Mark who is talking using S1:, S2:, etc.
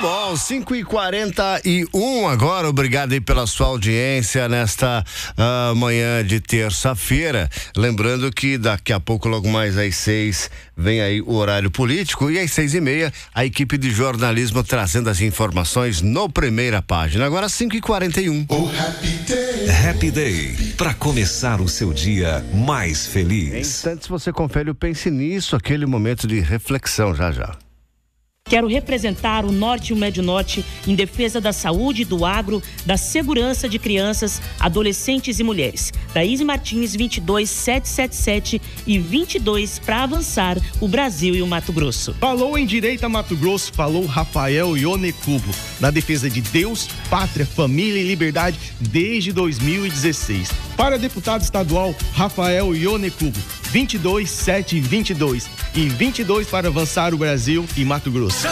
S1: bom, 5h41 agora, obrigado aí pela sua audiência nesta manhã de terça-feira, lembrando que daqui a pouco, logo mais às 6, vem aí o horário político e às 6h30 a equipe de jornalismo trazendo as informações no Primeira Página. Agora 5h41.
S2: Happy Day, para começar o seu dia mais feliz.
S1: Em instantes você confere o Pense Nisso, aquele momento de reflexão já.
S3: Quero representar o Norte e o Médio Norte em defesa da saúde, do agro, da segurança de crianças, adolescentes e mulheres. Daíse Martins, 22777 e 22 para avançar o Brasil e o Mato Grosso.
S4: Falou em Direita Mato Grosso, falou Rafael Ionecubo, na defesa de Deus, pátria, família e liberdade desde 2016. Para deputado estadual, Rafael Ionecubo, 22722 e 22 para avançar o Brasil e Mato Grosso.